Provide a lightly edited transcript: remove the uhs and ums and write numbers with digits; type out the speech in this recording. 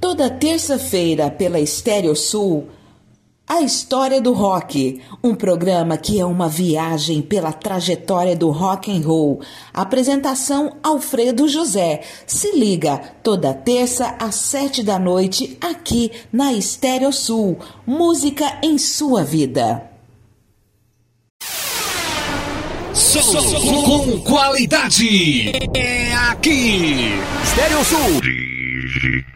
Toda terça-feira pela Estéreo Sul, A História do Rock, um programa que é uma viagem pela trajetória do rock and roll. Apresentação Alfredo José. Se liga, toda terça às 7 da noite, aqui na Estéreo Sul. Música em sua vida. Som com qualidade. É aqui. Estéreo Sul.